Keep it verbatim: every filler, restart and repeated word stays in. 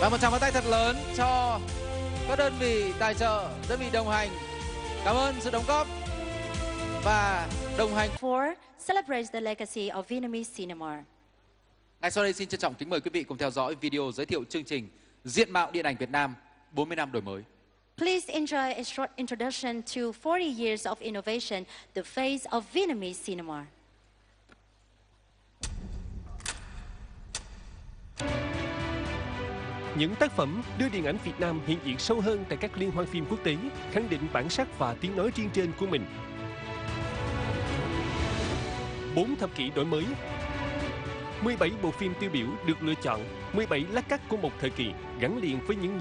Và một tràng pháo tay thật lớn cho các đơn vị tài trợ, đơn vị đồng hành. Cảm ơn sự đóng góp và đồng hành. Four celebrates the legacy of Vietnamese cinema. Ngay sau đây xin trân trọng kính mời quý vị cùng theo dõi video giới thiệu chương trình Diện mạo điện ảnh Việt Nam bốn mươi năm đổi mới. Please enjoy a short introduction to forty years of innovation, the face of Vietnamese cinema. Những tác phẩm đưa điện ảnh Việt Nam hiện diện sâu hơn tại các liên hoan phim quốc tế, khẳng định bản sắc và tiếng nói riêng trên của mình. Bốn thập kỷ đổi mới, mười bảy bộ phim tiêu biểu được lựa chọn, mười bảy lát cắt của một thời kỳ gắn liền với những